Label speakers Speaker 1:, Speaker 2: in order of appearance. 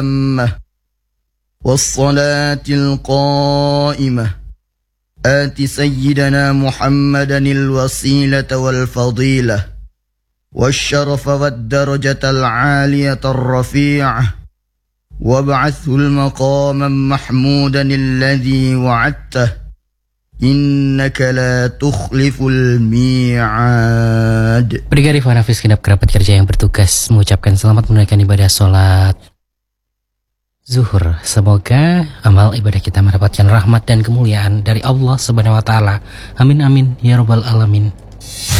Speaker 1: التامة والصلاة القائمة آت سيدنا محمدا الوسيلة والفضيلة والشرف والدرجة العالية الرفيعة وابعثه المقاما محمودا الذي وعدته Innaka la tukhliful mi'ad.
Speaker 2: Brigade Rifan Hafiz genap kerabat kerja yang bertugas mengucapkan selamat menunaikan ibadah sholat zuhur. Semoga amal ibadah kita mendapatkan rahmat dan kemuliaan dari Allah Subhanahu wa taala. Amin amin ya rabbal alamin.